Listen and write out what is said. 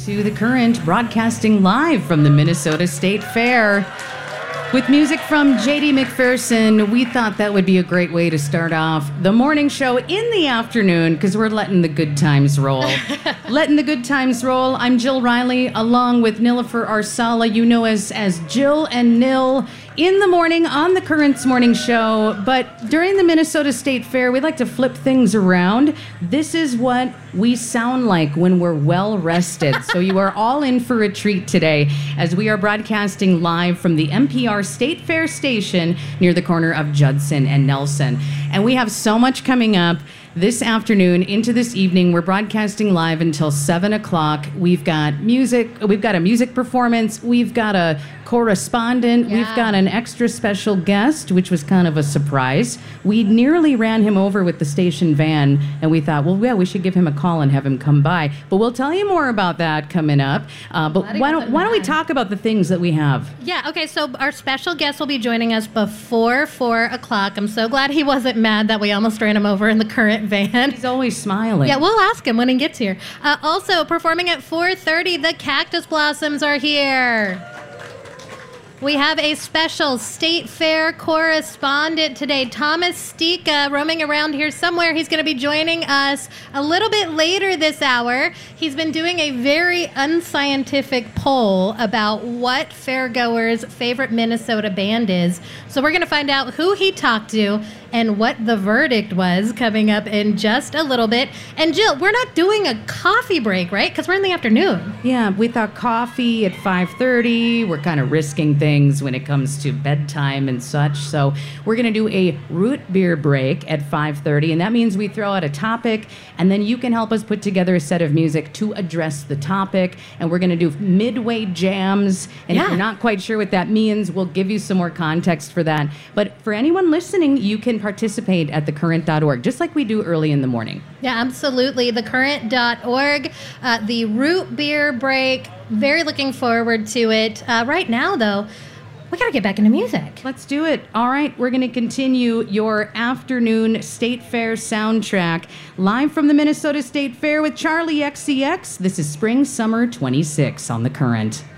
to The Current, broadcasting live from the Minnesota State Fair. With music from J.D. McPherson, we thought that would be a great way to start off the morning show in the afternoon, because we're letting the good times roll. Letting the good times roll. I'm Jill Riley, along with Nilofer Arsala, you know as Jill and Nil, in the morning on the Current's morning show. But during the Minnesota State Fair, we like to flip things around. This is what we sound like when we're well rested. So you are all in for a treat today, as we are broadcasting live from the NPR State Fair station near the corner of Judson and Nelson. And we have so much coming up this afternoon into this evening. We're broadcasting live until 7 o'clock. We've got music. We've got a music performance. We've got a correspondent. Yeah. We've got an extra special guest, which was kind of a surprise. We nearly ran him over with the station van, and we thought, well, yeah, we should give him a call and have him come by. But we'll tell you more about that coming up. But why don't we talk about the things that we have? Yeah, okay, so our special guest will be joining us before 4 o'clock. I'm so glad he wasn't mad that we almost ran him over in the Current van. He's always smiling. Yeah, we'll ask him when he gets here. Also, performing at 4:30, the Cactus Blossoms are here. We have a special State Fair correspondent today, Thomas Stika, roaming around here somewhere. He's going to be joining us a little bit later this hour. He's been doing a very unscientific poll about what fairgoers' favorite Minnesota band is. So we're going to find out who he talked to and what the verdict was coming up in just a little bit. And Jill, we're not doing a coffee break, right? Because we're in the afternoon. Yeah, we thought coffee at 5:30. We're kind of risking things when it comes to bedtime and such. So we're going to do a root beer break at 5:30. And that means we throw out a topic, and then you can help us put together a set of music to address the topic. And we're going to do midway jams. And if you're not quite sure what that means, we'll give you some more context for that. But for anyone listening, you can participate at thecurrent.org, just like we do early in the morning. Yeah, absolutely. Thecurrent.org, the root beer break. Very looking forward to it. Right now, though, we got to get back into music. Let's do it. All right, we're going to continue your afternoon State Fair soundtrack live from the Minnesota State Fair with Charlie XCX. This is Spring Summer 26 on The Current.